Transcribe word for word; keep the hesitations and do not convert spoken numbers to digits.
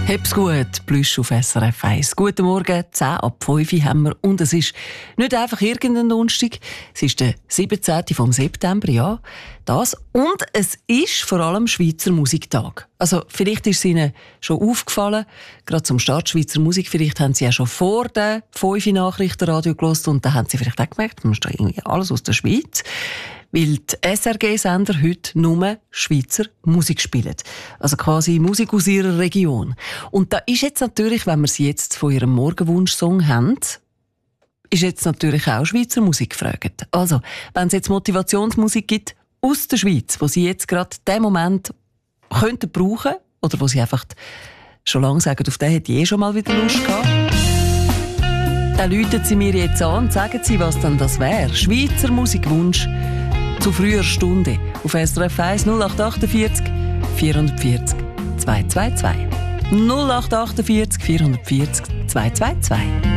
Hab's gut, Plüsch auf S R F eins. Guten Morgen, zehn ab fünf haben wir. Und es ist nicht einfach irgendein Donnerstag, es ist der siebzehnte vom September, ja, das. Und es ist vor allem Schweizer Musiktag. Also vielleicht ist es Ihnen schon aufgefallen, gerade zum Start Schweizer Musik, vielleicht haben Sie ja schon vor den fünf Nachrichtenradio gehört und da haben Sie vielleicht auch gemerkt, man ist da irgendwie alles aus der Schweiz. Weil die S R G-Sender heute nur Schweizer Musik spielen. Also quasi Musik aus ihrer Region. Und da ist jetzt natürlich, wenn wir sie jetzt von ihrem Morgenwunsch-Song haben, ist jetzt natürlich auch Schweizer Musik gefragt. Also, wenn es jetzt Motivationsmusik gibt aus der Schweiz, wo sie jetzt gerade den Moment könnten brauchen, oder wo sie einfach schon lange sagen, auf den hätte ich eh schon mal wieder Lust gehabt, dann läuten sie mir jetzt an und sagen sie, was dann das wäre. Schweizer Musikwunsch zu früher Stunde auf S R F eins null acht achtundvierzig vierhundertvierzig zweihundertzweiundzwanzig. null acht achtundvierzig vierhundertvierzig zweihundertzweiundzwanzig.